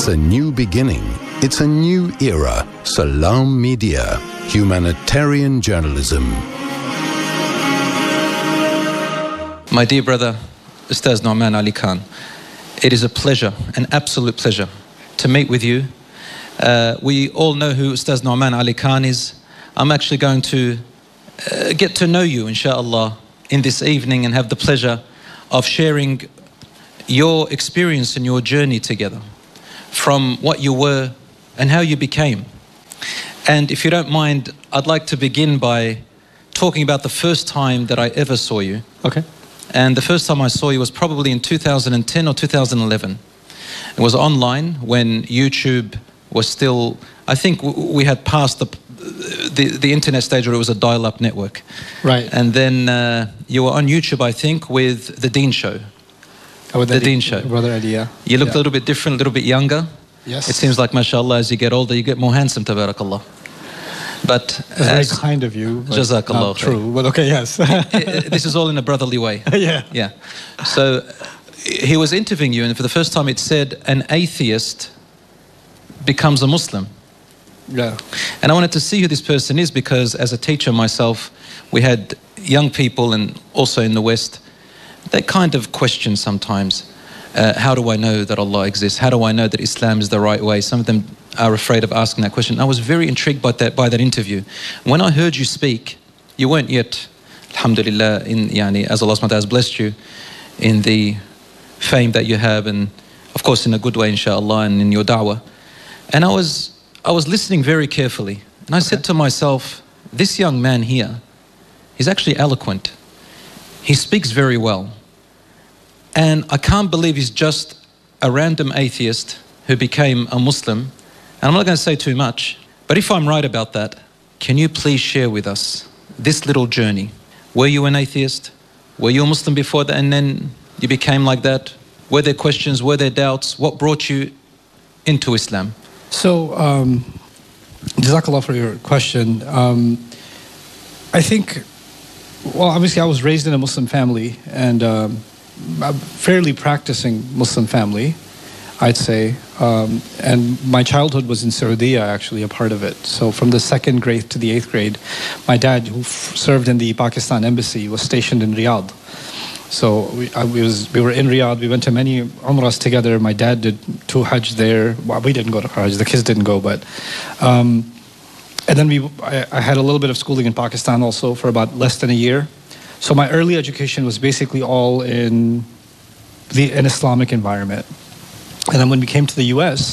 a new beginning. It's a new era. Salam Media. Humanitarian journalism. My dear brother, Ustaz Nouman Ali Khan, it is a pleasure, an absolute pleasure, to meet with you. We all know who Ustaz Nouman Ali Khan is. I'm actually going to get to know you, inshallah, in this evening and have the pleasure of sharing your experience and your journey together, from what you were and how you became. And if you don't mind, I'd like to begin by talking about the first time that I ever saw you. Okay. And the first time I saw you was probably in 2010 or 2011. It was online when YouTube was still, I think we had passed the internet stage where it was a dial-up network. Right. And then you were on YouTube, I think, with The Deen Show. Oh, The Deen Show. Brother Eddie, yeah. You looked a little bit different, a little bit younger. Yes. It seems like, mashallah, as you get older, you get more handsome, tabarakallah. But that's very kind of you. Jazakallah. Not true, but okay, yes. This is all in a brotherly way. Yeah. Yeah. So he was interviewing you, and for the first time it said, an atheist becomes a Muslim. Yeah. And I wanted to see who this person is, because as a teacher myself, we had young people, and also in the West, they kind of question sometimes, how do I know that Allah exists? How do I know that Islam is the right way? Some of them are afraid of asking that question. I was very intrigued by that interview. When I heard you speak, you weren't yet, alhamdulillah, as Allah SWT has blessed you in the fame that you have, and of course in a good way, inshallah, and in your da'wah. And I was listening very carefully, and I said to myself, this young man here, he's actually eloquent. He speaks very well. And I can't believe he's just a random atheist who became a Muslim. And I'm not going to say too much, but if I'm right about that, can you please share with us this little journey? Were you an atheist? Were you a Muslim before that, and then you became like that? Were there questions? Were there doubts? What brought you into Islam? So, Jazakallah for your question. I think, well, obviously I was raised in a Muslim family, and a fairly practicing Muslim family, I'd say. And my childhood was in Saudi, actually, a part of it. So from the 2nd grade to the 8th grade, my dad, who served in the Pakistan embassy, was stationed in Riyadh. So we were in Riyadh. We went to many Umrahs together. My dad did 2 Hajj there. Well, we didn't go to Hajj. The kids didn't go, but... and then I had a little bit of schooling in Pakistan also for about less than a year. So my early education was basically all in an Islamic environment. And then when we came to the US,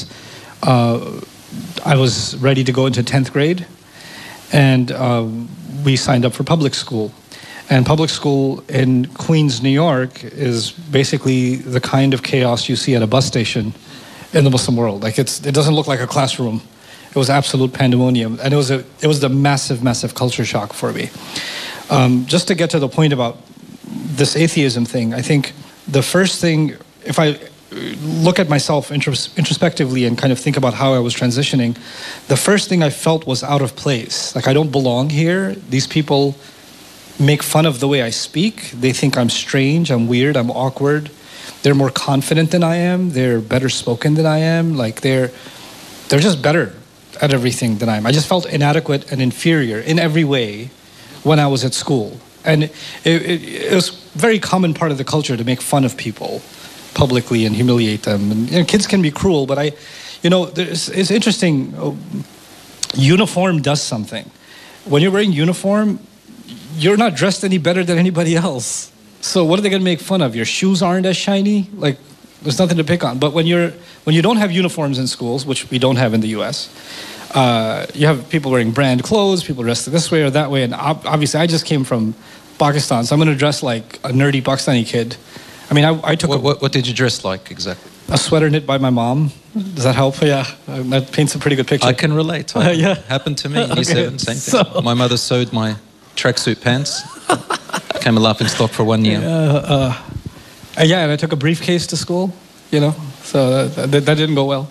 I was ready to go into 10th grade, and we signed up for public school. And public school in Queens, New York is basically the kind of chaos you see at a bus station in the Muslim world. Like it doesn't look like a classroom. It was absolute pandemonium, and it was a massive, massive culture shock for me. Just to get to the point about this atheism thing, I think the first thing, if I look at myself introspectively and kind of think about how I was transitioning, the first thing I felt was out of place. Like, I don't belong here. These people make fun of the way I speak. They think I'm strange, I'm weird, I'm awkward. They're more confident than I am. They're better spoken than I am. Like, they're just better at everything than I am. I just felt inadequate and inferior in every way when I was at school. And it was a very common part of the culture to make fun of people publicly and humiliate them. And kids can be cruel, but it's interesting. Uniform does something. When you're wearing uniform, you're not dressed any better than anybody else. So what are they going to make fun of? Your shoes aren't as shiny? Like, there's nothing to pick on. But when you don't have uniforms in schools, which we don't have in the US, you have people wearing brand clothes, people dressed this way or that way. And obviously, I just came from Pakistan, so I'm going to dress like a nerdy Pakistani kid. I mean, I took what did you dress like exactly? A sweater knit by my mom. Does that help? Yeah, that paints a pretty good picture. I can relate. Yeah. Happened to me in year 7, same thing. So, my mother sewed my tracksuit pants. Became a laughing stock for 1 year. Yeah, and I took a briefcase to school, so that didn't go well.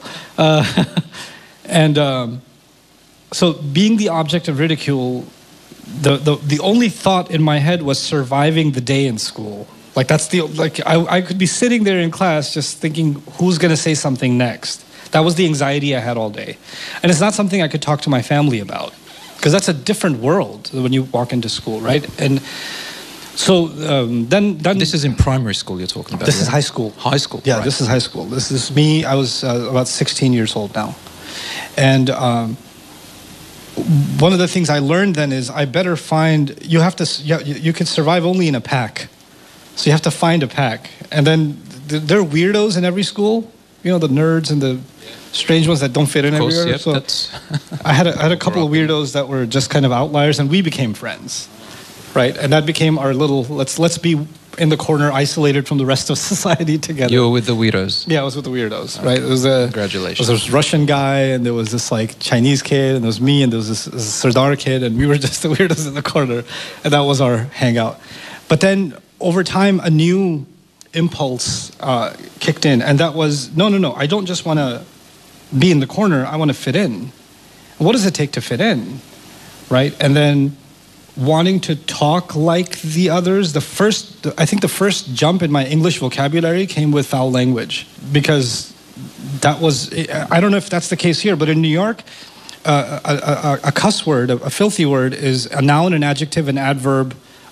So being the object of ridicule, the only thought in my head was surviving the day in school. Like, I could be sitting there in class just thinking, who's going to say something next? That was the anxiety I had all day. And it's not something I could talk to my family about, because that's a different world when you walk into school, right? And so then This is in primary school you're talking about. this is high school. High school. Yeah, right. this is high school. This is me. I was about 16 years old now. And one of the things I learned then is I better find, you can survive only in a pack. So you have to find a pack. And then there are weirdos in every school, you know, the nerds and the strange ones that don't fit in Of course, everywhere. yep, So that's I had a couple of weirdos that were just kind of outliers, and we became friends, right? And that became our little, let's be in the corner, isolated from the rest of society together. you were with the weirdos. Yeah, I was with the weirdos, right? It was a Congratulations. There was this Russian guy, and there was this like Chinese kid, and there was me, and there was this Sardar kid, and we were just the weirdos in the corner, and that was our hangout. But then over time, a new impulse kicked in, and that was no, I don't just want to be in the corner. I want to fit in. What does it take to fit in, right? And then wanting to talk like the others. I think the first jump in my English vocabulary came with foul language, because that was, I don't know if that's the case here, but in New York, a cuss word, a filthy word, is a noun, an adjective, an adverb,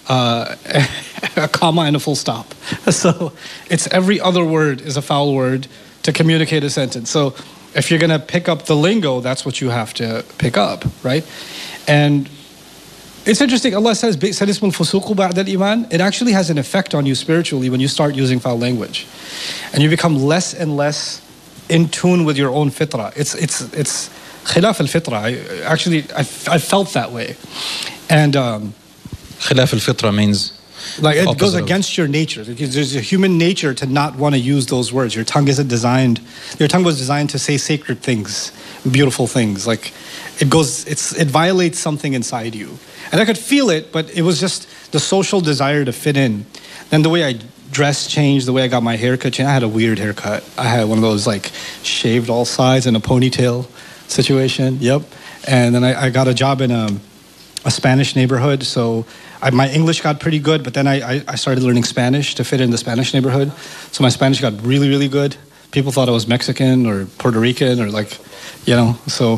a comma, and a full stop. So it's every other word is a foul word to communicate a sentence. So if you're going to pick up the lingo, that's what you have to pick up, right? And it's interesting. Allah says, "Bi'sal ismul fusuqu ba'da al-iman." It actually has an effect on you spiritually when you start using foul language, and you become less and less in tune with your own fitrah. It's khilaf al-fitrah. I felt that way, and Khilaf al-fitra means like it goes opposite of- against your nature. There's a human nature to not want to use those words. Your tongue was designed to say sacred things, beautiful things. Like it violates something inside you. And I could feel it, but it was just the social desire to fit in. Then the way I dressed changed, the way I got my haircut changed. I had a weird haircut. I had one of those like shaved all sides in a ponytail situation. Yep. And then I got a job in a Spanish neighborhood. So my English got pretty good, but then I started learning Spanish to fit in the Spanish neighborhood. So my Spanish got really, really good. People thought I was Mexican or Puerto Rican or like, you know, so...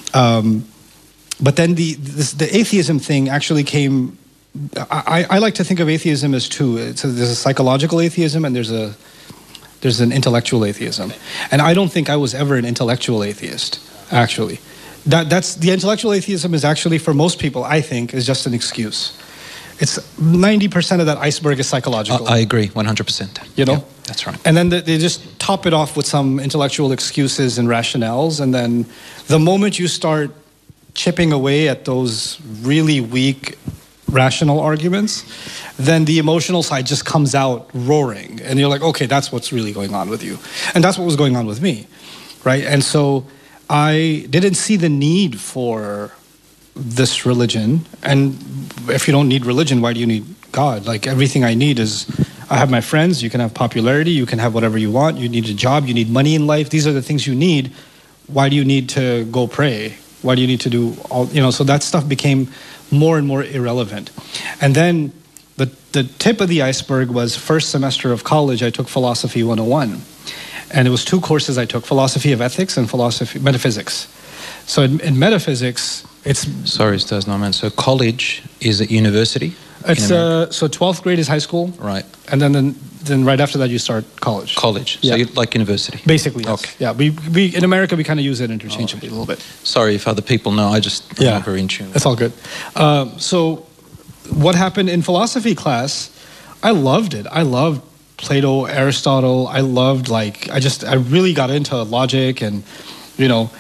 but then the atheism thing actually came. I like to think of atheism as two. There's a psychological atheism and there's an intellectual atheism. And I don't think I was ever an intellectual atheist, actually. That's the intellectual atheism is actually, for most people, I think, is just an excuse. It's 90% of that iceberg is psychological. I agree, 100%. You know? Yeah, that's right. And then they just top it off with some intellectual excuses and rationales. And then the moment you start chipping away at those really weak rational arguments, then the emotional side just comes out roaring. And you're like, okay, that's what's really going on with you. And that's what was going on with me, right? And so I didn't see the need for this religion. And if you don't need religion, why do you need God? Like, everything I need is, I have my friends, you can have popularity, you can have whatever you want, you need a job, you need money in life, these are the things you need. Why do you need to go pray? Why do you need to do all, you know, so that stuff became more and more irrelevant. And then the tip of the iceberg was first semester of college, I took Philosophy 101. And it was two courses I took, Philosophy of Ethics and Metaphysics. So in metaphysics, it's... Sorry, Ustaz Norman. So college is at university? It's so 12th grade is high school. Right. And then right after that you start college. College. Yeah. So you like university? Basically, yes. Okay. Yeah, we in America we kind of use it interchangeably a little bit. Sorry if other people know, I just am not very in tune. It's all good. So what happened in philosophy class, I loved it. I loved Plato, Aristotle. I loved I really got into logic and, you know,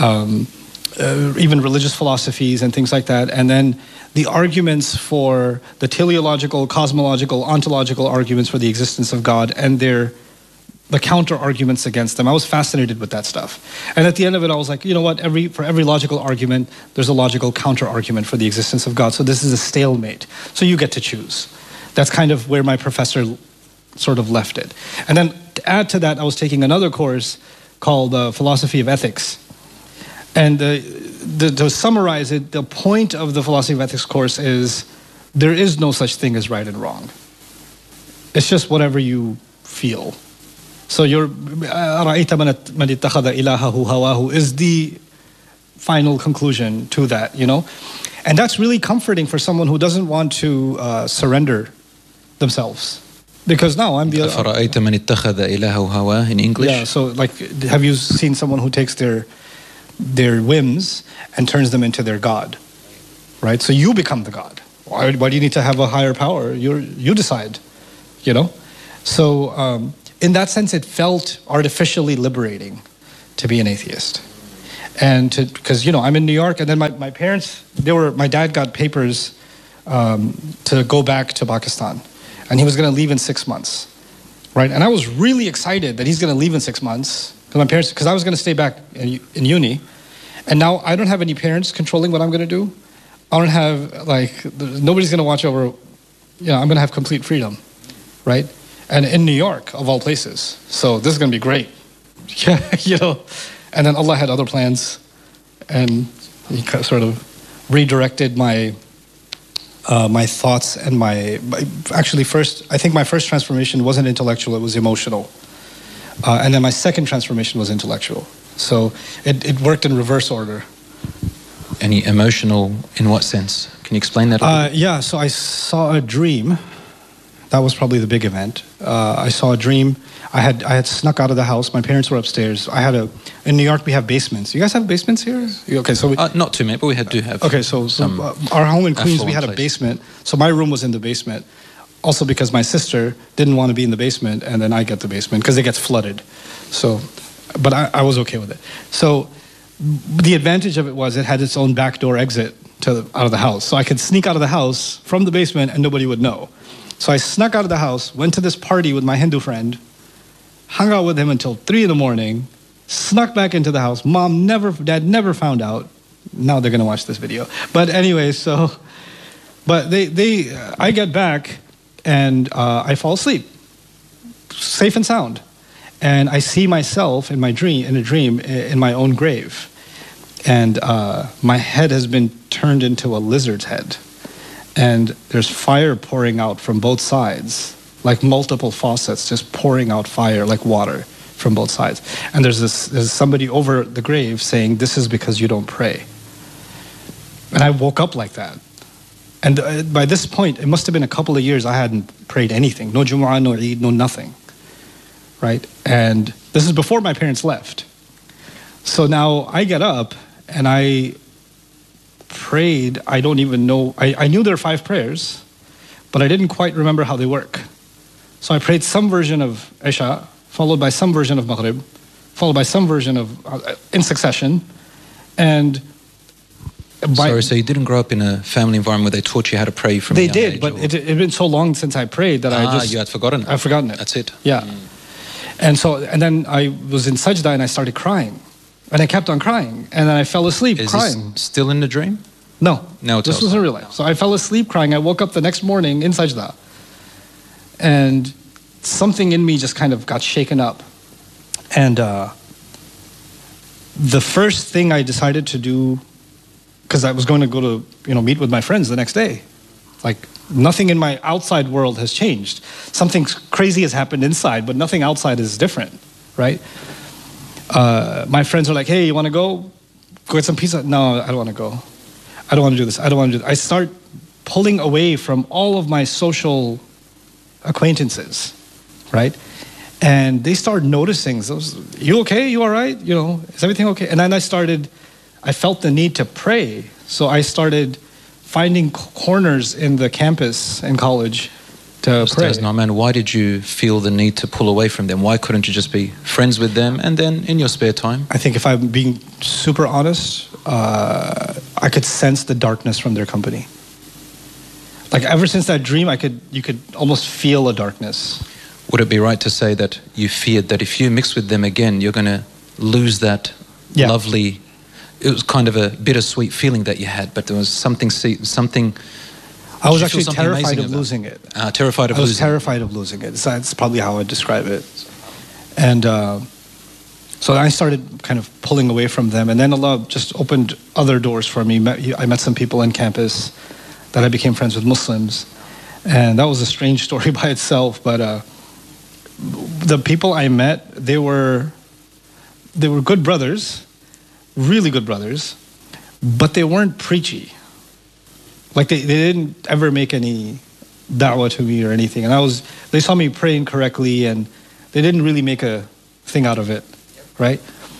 even religious philosophies and things like that. And then the arguments for the teleological, cosmological, ontological arguments for the existence of God and the counter arguments against them. I was fascinated with that stuff. And at the end of it, I was like, you know what? For every logical argument, there's a logical counter argument for the existence of God. So this is a stalemate. So you get to choose. That's kind of where my professor sort of left it. And then to add to that, I was taking another course called Philosophy of Ethics. And to summarize it, the point of the Philosophy of Ethics course is there is no such thing as right and wrong. It's just whatever you feel. So your أَرَأَيْتَ مَنِ اتَّخَذَ إِلَهَهُ هَوَاهُ is the final conclusion to that, you know? And that's really comforting for someone who doesn't want to surrender themselves. Because now I'm the أَفَرَأَيْتَ مَنِ اتَّخَذَ إِلَهَهُ هَوَاهُ in English? Yeah, so like, have you seen someone who takes their whims and turns them into their God? Right? So you become the God. Why do you need to have a higher power? You decide, you know? So in that sense, it felt artificially liberating to be an atheist. And because, you know, I'm in New York, and then my parents, my dad got papers to go back to Pakistan. And he was going to leave in 6 months, right? And I was really excited that he's going to leave in 6 months because I was going to stay back in uni, and now I don't have any parents controlling what I'm going to do. I don't have nobody's going to watch over. You know, I'm going to have complete freedom, right? And in New York, of all places, so this is going to be great. Yeah, you know. And then Allah had other plans, and He sort of redirected my thoughts and actually I think my first transformation wasn't intellectual, it was emotional. And then my second transformation was intellectual. So it worked in reverse order. Any emotional in what sense? Can you explain that a bit? Yeah, so I saw a dream. That was probably the big event. I saw a dream. I had snuck out of the house. My parents were upstairs. In New York we have basements. You guys have basements here? Okay, so not too many, but we do have. Okay, so our home in Queens, we had a basement. So my room was in the basement. Also because my sister didn't want to be in the basement, and then I get the basement because it gets flooded. So, but I was okay with it. So the advantage of it was it had its own back door exit out of the house. So I could sneak out of the house from the basement and nobody would know. So I snuck out of the house, went to this party with my Hindu friend, hung out with him until 3 a.m, snuck back into the house. Dad never found out. Now they're going to watch this video. But anyway, I get back and I fall asleep, safe and sound. And I see myself in a dream, in my own grave. And my head has been turned into a lizard's head. And there's fire pouring out from both sides, like multiple faucets just pouring out fire like water from both sides. And there's somebody over the grave saying, "This is because you don't pray." And I woke up like that. And by this point, it must have been a couple of years I hadn't prayed anything. No Jumu'ah, no Eid, no nothing. Right? And this is before my parents left. So now I get up and I prayed. I don't even know. I knew there are 5 prayers, but I didn't quite remember how they work. So I prayed some version of Isha, followed by some version of Maghrib, followed by some version of, in succession. And Sorry, so you didn't grow up in a family environment where they taught you how to pray from a young age? They did, but it had been so long since I prayed that you had forgotten it. I've forgotten it. That's it. Yeah. And then I was in sajda and I started crying. And I kept on crying. And then I fell asleep crying. Is this still in the dream? No. No, this was in real life. So I fell asleep crying. I woke up the next morning in sajda. And something in me just kind of got shaken up. And the first thing I decided to do, because I was going to go to meet with my friends the next day. Like, nothing in my outside world has changed. Something crazy has happened inside, but nothing outside is different, right? My friends are like, "Hey, you want to go get some pizza?" No, I don't want to go. I don't want to do this. I don't want to do this. I start pulling away from all of my social acquaintances, right? And they start noticing, "You okay? You all right? Is everything okay?" And then I felt the need to pray. So I started finding corners in the campus in college to pray. Ustaz Nauman, why did you feel the need to pull away from them? Why couldn't you just be friends with them and then in your spare time? I think if I'm being super honest, I could sense the darkness from their company. Like ever since that dream, you could almost feel a darkness. Would it be right to say that you feared that if you mix with them again, you're going to lose that lovely... It was kind of a bittersweet feeling that you had, but there was something. I was actually terrified of losing it. Terrified of losing it. I was terrified of losing it. That's probably how I'd describe it. And so I started kind of pulling away from them, and then Allah just opened other doors for me. I met some people on campus that I became friends with Muslims, and that was a strange story by itself. But the people I met, they were good brothers, really good brothers, but they weren't preachy. Like they didn't ever make any da'wah to me or anything. And they saw me praying correctly, and they didn't really make a thing out of it, right?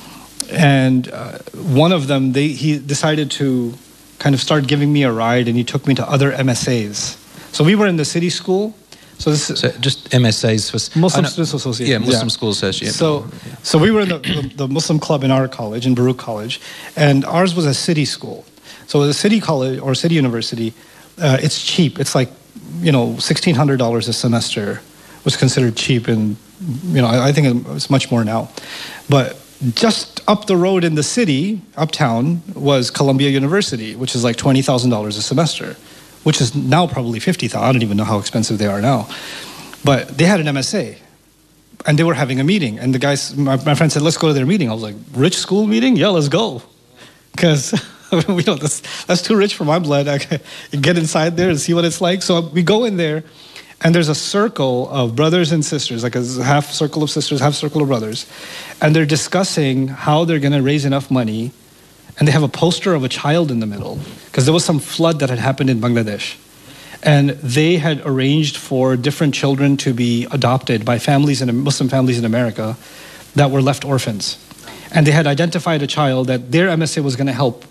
And one of them, he decided to kind of start giving me a ride, and he took me to other MSAs. So we were in the city school. So just MSAs for Muslim Students Association. Yeah, Muslim School Association. So we were in the Muslim club in our college, in Baruch College, and ours was a city school. So the city college or city university, it's cheap. It's like, $1,600 a semester was considered cheap, and I think it's much more now. But just up the road in the city, uptown, was Columbia University, which is like $20,000 a semester, which is now probably $50,000. I don't even know how expensive they are now. But they had an MSA, and they were having a meeting. And the guys, my friend said, let's go to their meeting. I was like, rich school meeting? Yeah, let's go. Because that's too rich for my blood. I can get inside there and see what it's like. So we go in there, and there's a circle of brothers and sisters, like a half circle of sisters, half circle of brothers. And they're discussing how they're going to raise enough money. And they have a poster of a child in the middle, because there was some flood that had happened in Bangladesh. And they had arranged for different children to be adopted by Muslim families in America that were left orphans. And they had identified a child that their MSA was going to help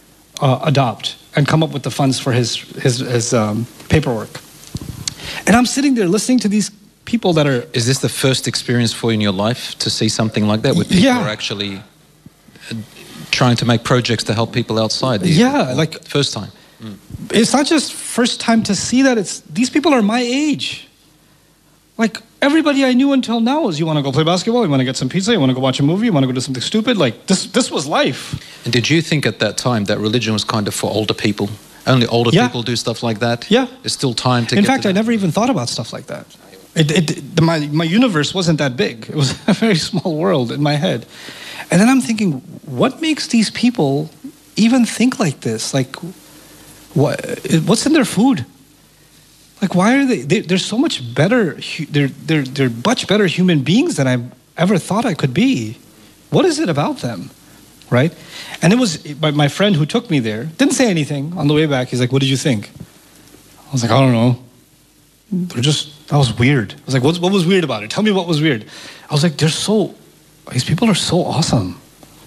adopt and come up with the funds for his paperwork. And I'm sitting there listening to these people that are... Is this the first experience for you in your life to see something like that, where people are actually trying to make projects to help people outside? First time. It's not just first time to see that. It's these people are my age. Like everybody I knew until now was, you want to go play basketball, you want to get some pizza, you want to go watch a movie, you want to go do something stupid. Like this was life. And did you think at that time that religion was kind of for older people? Only older people do stuff like that? Yeah. There's still time to In fact, I never even thought about stuff like that. My universe wasn't that big. It was a very small world in my head. And then I'm thinking, what makes these people even think like this? Like, what's in their food? Like, why are they're so much better, they're much better human beings than I ever thought I could be. What is it about them, right? And it was my friend who took me there, didn't say anything on the way back. He's like, what did you think? I was like, I don't know. That was weird. I was like, what was weird about it? Tell me what was weird. I was like, these people are so awesome.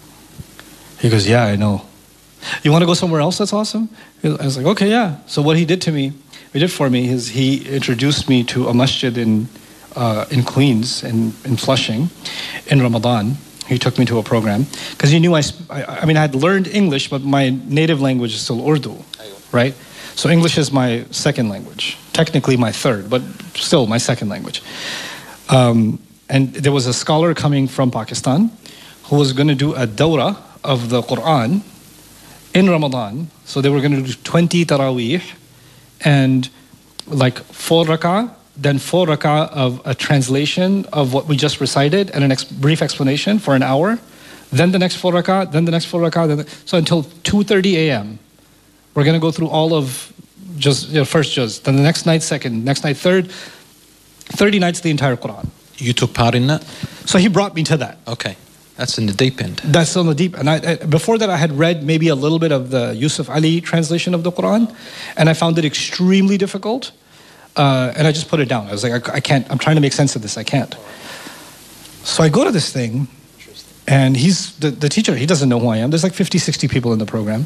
He goes, yeah, I know. You want to go somewhere else that's awesome? I was like, okay, yeah. So what he did for me is he introduced me to a masjid in Queens, in Flushing, in Ramadan. He took me to a program because he knew I had learned English, but my native language is still Urdu, right? So English is my second language, technically my third, but still my second language. And there was a scholar coming from Pakistan who was going to do a dawrah of the Quran in Ramadan. So they were going to do 20 taraweeh and like 4 rak'ah, then 4 rak'ah of a translation of what we just recited and a brief explanation for an hour. Then the next 4 rak'ah, then the next 4 rak'ah. So until 2:30 a.m. We're going to go through all of first juz, then the next night second, next night third, 30 nights the entire Quran. You took part in that? So he brought me to that. Okay. That's in the deep end. That's on the deep end. And before that, I had read maybe a little bit of the Yusuf Ali translation of the Quran, and I found it extremely difficult. And I just put it down. I was like, I can't, I'm trying to make sense of this. I can't. So I go to this thing, and he's the teacher. He doesn't know who I am. There's like 50, 60 people in the program.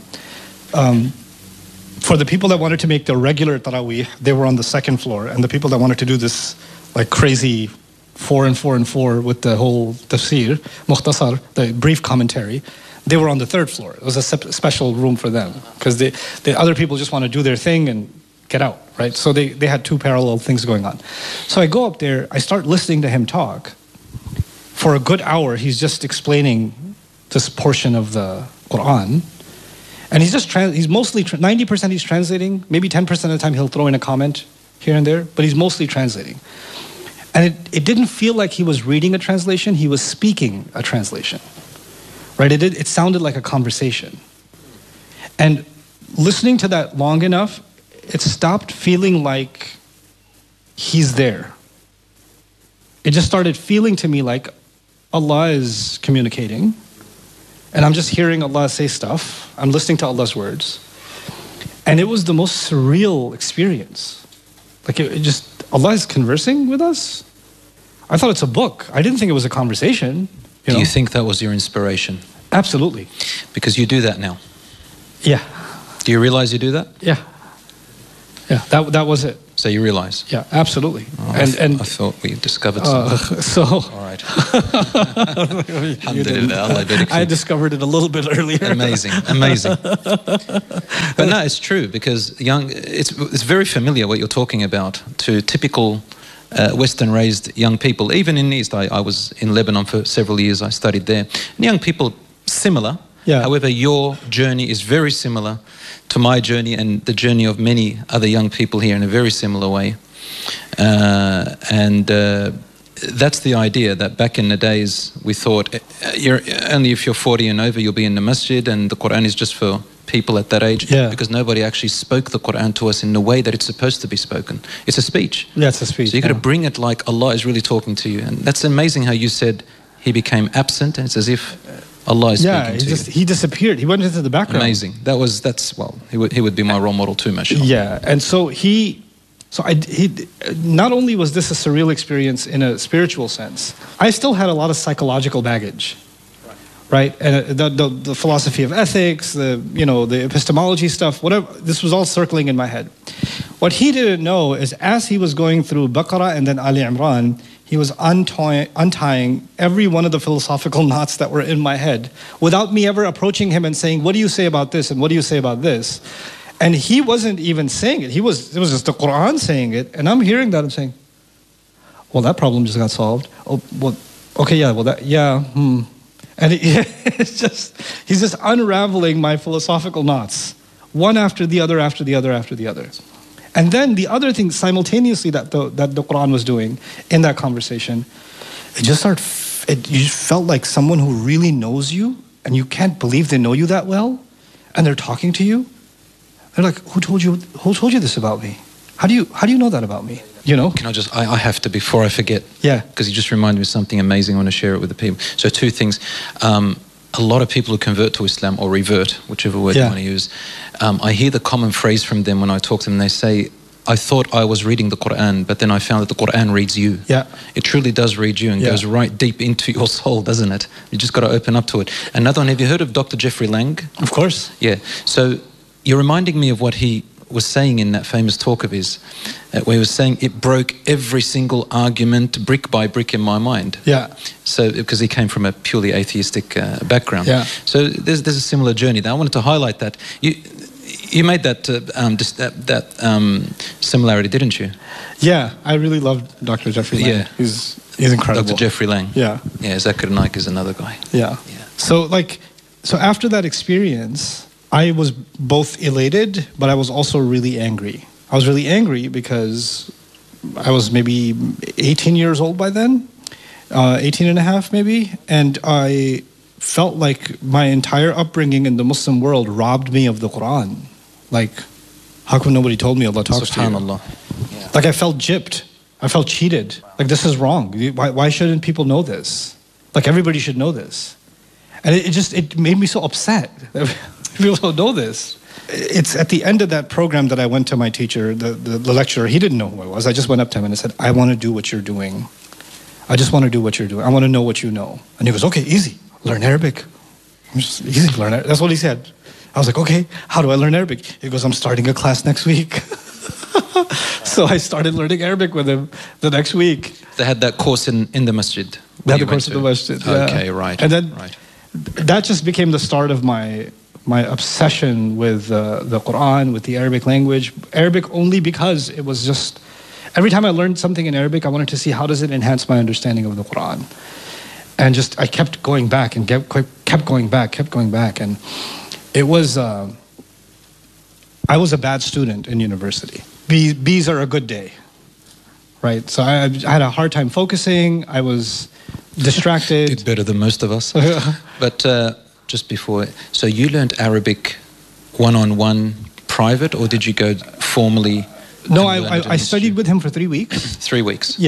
For the people that wanted to make the regular Taraweeh, they were on the second floor. And the people that wanted to do this like crazy 4 and 4 and 4 with the whole tafsir, mukhtasar, the brief commentary, they were on the third floor. It was a special room for them because the other people just want to do their thing and get out, right? So they had two parallel things going on. So I go up there, I start listening to him talk. For a good hour, he's just explaining this portion of the Quran. And he's mostly, 90% he's translating, maybe 10% of the time he'll throw in a comment here and there, but he's mostly translating. And it didn't feel like he was reading a translation, he was speaking a translation, right? It sounded like a conversation. And listening to that long enough, it stopped feeling like he's there. it just started feeling to me like Allah is communicating, and I'm just hearing Allah say stuff. I'm listening to Allah's words. And it was the most surreal experience. Like it just, Allah is conversing with us. I thought it's a book. I didn't think it was a conversation. Do you think that was your inspiration? Absolutely. Because you do that now. Yeah. Do you realize you do that? Yeah. Yeah, that was it. So you realize? Yeah, absolutely. Oh, I thought we discovered something. All right. Alhamdulillah, I discovered it a little bit earlier. Amazing. But no, it's true, because it's very familiar what you're talking about to typical Western-raised young people. Even in the East, I was in Lebanon for several years. I studied there. And young people, similar. Yeah. However, your journey is very similar to my journey and the journey of many other young people here in a very similar way. That's the idea, that back in the days we thought only if you're 40 and over you'll be in the masjid, and the Quran is just for people at that age, because nobody actually spoke the Quran to us in the way that it's supposed to be spoken. It's a speech. Yeah, it's a speech. So you've got to bring it like Allah is really talking to you. And that's amazing how you said he became absent, and it's as if Allah is speaking to you. He disappeared. He went into the background. Amazing. He would be my role model too, mashallah. Yeah, and so he not only was this a surreal experience in a spiritual sense, I still had a lot of psychological baggage, right? And the philosophy of ethics, the epistemology stuff, whatever. This was all circling in my head. What he didn't know is, as he was going through Baqarah and then Ali Imran, he was untying every one of the philosophical knots that were in my head without me ever approaching him and saying, what do you say about this and what do you say about this? And he wasn't even saying it. It was just the Quran saying it. And I'm hearing that, I'm saying, well, that problem just got solved. Oh, well, okay, yeah, well, And he's just unraveling my philosophical knots, one after the other, after the other, after the other. And then the other thing simultaneously that the Quran was doing in that conversation, you just felt like someone who really knows you, and you can't believe they know you that well, and they're talking to you. They're like, who told you this about me? How do you know that about me? You know? Can I have to, before I forget. Yeah. Because you just reminded me of something amazing. I want to share it with the people. So two things. A lot of people who convert to Islam, or revert, whichever word you want to use, I hear the common phrase from them when I talk to them. They say, I thought I was reading the Quran, but then I found that the Quran reads you. Yeah. It truly does read you and goes right deep into your soul, doesn't it? You just got to open up to it. Another one, have you heard of Dr. Jeffrey Lang? Of course. Yeah. So you're reminding me of what he was saying in that famous talk of his, where he was saying it broke every single argument brick by brick in my mind. Yeah. So because he came from a purely atheistic background. Yeah. So there's a similar journey there. I wanted to highlight that. You made that similarity, didn't you? Yeah, I really loved Dr. Jeffrey Lang. Yeah. He's incredible. Dr. Jeffrey Lang. Yeah. Yeah, Zakir Naik is another guy. Yeah. So after that experience, I was both elated, but I was also really angry. I was really angry because I was maybe 18 years old by then, 18 and a half maybe, and I felt like my entire upbringing in the Muslim world robbed me of the Quran. Like, how come nobody told me Allah talks to you? SubhanAllah. Yeah. Like I felt gypped. I felt cheated. Like, this is wrong. Why shouldn't people know this? Like, everybody should know this. And it made me so upset. People don't know this. It's at the end of that program that I went to my teacher, the lecturer. He didn't know who I was. I just went up to him and I said, I want to do what you're doing. I just want to do what you're doing. I want to know what you know. And he goes, okay, easy. Learn Arabic. Just easy to learn Arabic. That's what he said. I was like, okay, how do I learn Arabic? He goes, I'm starting a class next week. So I started learning Arabic with him the next week. They had that course in the masjid. They had the course in the masjid, yeah. Okay, right. And then that just became the start of my obsession with the Quran, with the Arabic language. Arabic only because it was just, every time I learned something in Arabic, I wanted to see how does it enhance my understanding of the Quran. And just, I kept going back and kept going back. And it was, I was a bad student in university. B's are a good day, right? So I had a hard time focusing. I was distracted. Did better than most of us. But just before, so you learned Arabic one-on-one private, or did you go formally? No, I studied with him for 3 weeks. 3 weeks? Yeah.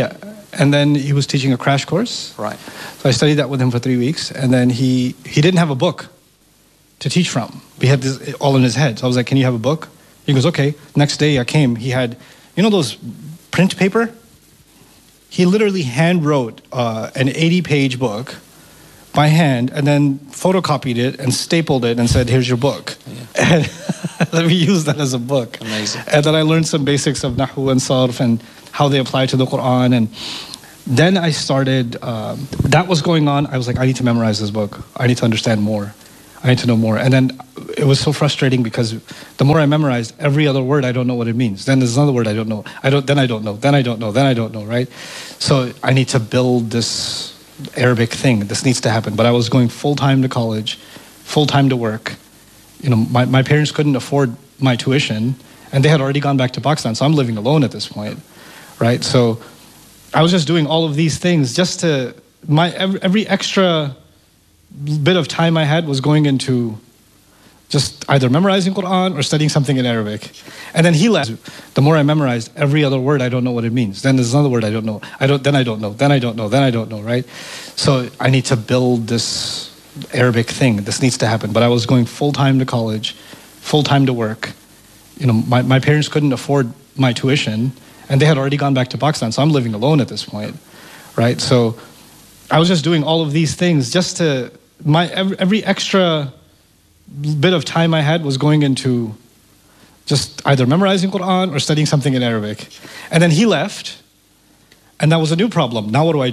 and then he was teaching a crash course. Right. So I studied that with him for 3 weeks, and then he didn't have a book to teach from. We had this all in his head. So I was like, can you have a book? He goes, okay. Next day I came, he had, you know those print paper? He literally hand wrote an 80-page book by hand and then photocopied it and stapled it and said, here's your book. Yeah. And let me use that as a book. Amazing. And then I learned some basics of Nahu and Sarf and how they apply to the Quran. And then I started, that was going on. I was like, I need to memorize this book. I need to understand more. I need to know more. And then it was so frustrating because the more I memorized, every other word, I don't know what it means. Then there's another word I don't know. Then I don't know. Then I don't know. Then I don't know, right? So I need to build this Arabic thing. This needs to happen. But I was going full-time to college, full-time to work. You know, my parents couldn't afford my tuition, and they had already gone back to Pakistan, so I'm living alone at this point, right? So I was just doing all of these things just to, every extra bit of time I had was going into just either memorizing Quran or studying something in Arabic. And then he left. The more I memorized, every other word, I don't know what it means. Then there's another word I don't know. Then I don't know. Then I don't know. Then I don't know, right? So I need to build this Arabic thing. This needs to happen. But I was going full-time to college, full-time to work. You know, my parents couldn't afford my tuition, and they had already gone back to Pakistan, so I'm living alone at this point, right? So I was just doing all of these things just to, every extra bit of time I had was going into just either memorizing Quran or studying something in Arabic. And then he left, and that was a new problem. Now what do I do?